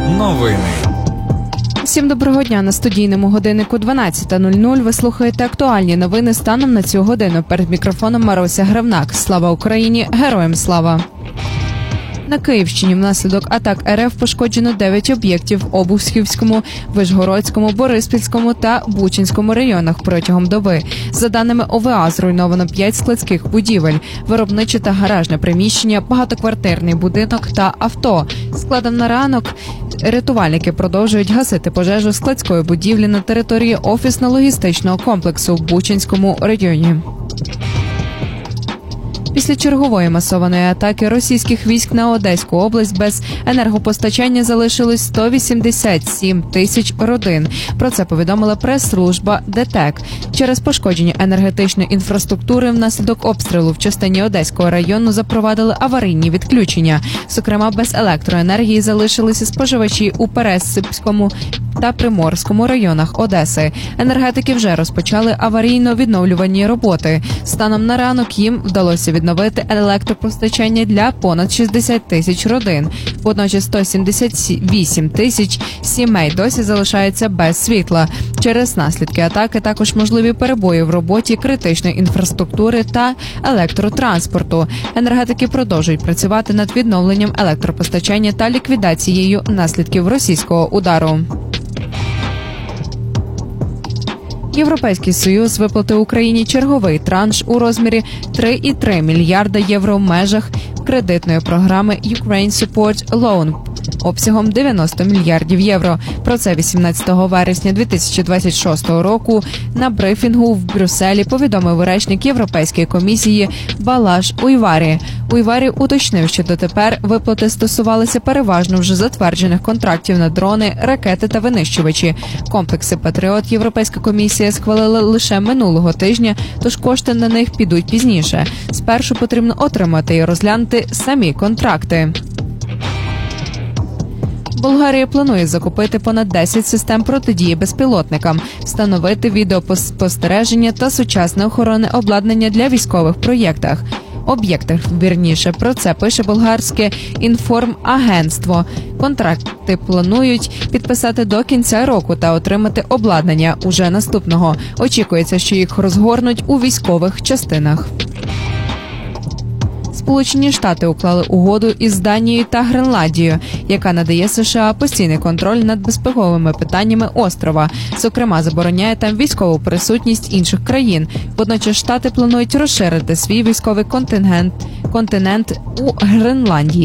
Новини. Всім доброго дня. На студійному годиннику 12:00 ви слухаєте актуальні новини станом на цю годину. Перед мікрофоном Маруся Гривнак. Слава Україні! Героям слава! На Київщині внаслідок атак РФ пошкоджено 9 об'єктів в Обухівському, Вишгородському, Бориспільському та Бучанському районах протягом доби. За даними ОВА, зруйновано 5 складських будівель, виробниче та гаражне приміщення, багатоквартирний будинок та авто. Складом на ранок рятувальники продовжують гасити пожежу складської будівлі на території офісно-логістичного комплексу в Бучанському районі. Після чергової масованої атаки російських військ на Одеську область без енергопостачання залишилось 187 тисяч родин. Про це повідомила прес-служба ДТЕК. Через пошкодження енергетичної інфраструктури внаслідок обстрілу в частині Одеського району запровадили аварійні відключення. Зокрема, без електроенергії залишилися споживачі у Пересипському та Приморському районах Одеси. Енергетики вже розпочали аварійно-відновлювальні роботи. Станом на ранок їм вдалося відновити електропостачання для понад 60 тисяч родин. Водночас 178 тисяч сімей досі залишаються без світла. Через наслідки атаки також можливі перебої в роботі критичної інфраструктури та електротранспорту. Енергетики продовжують працювати над відновленням електропостачання та ліквідацією наслідків російського удару. Європейський Союз виплатив Україні черговий транш у розмірі 3,3 мільярда євро в межах кредитної програми Ukraine Support Loan обсягом 90 мільярдів євро. Про це 18 вересня 2026 року на брифінгу в Брюсселі повідомив речник Європейської комісії Балаш Уйварі. Уйварі уточнив, що дотепер виплати стосувалися переважно вже затверджених контрактів на дрони, ракети та винищувачі. Комплекси «Патріот» Європейська комісія схвалила лише минулого тижня, тож кошти на них підуть пізніше. Спершу потрібно отримати і розглянути самі контракти. Болгарія планує закупити понад 10 систем протидії безпілотникам, встановити відеоспостереження та сучасне охоронне обладнання для військових об'єктах. Вірніше, про це пише болгарське інформагентство. Контракти планують підписати до кінця року та отримати обладнання уже наступного. Очікується, що їх розгорнуть у військових частинах. Сполучені Штати уклали угоду із Данією та Гренландією, яка надає США постійний контроль над безпековими питаннями острова. Зокрема, забороняє там військову присутність інших країн. Водночас Штати планують розширити свій військовий континент у Гренландії.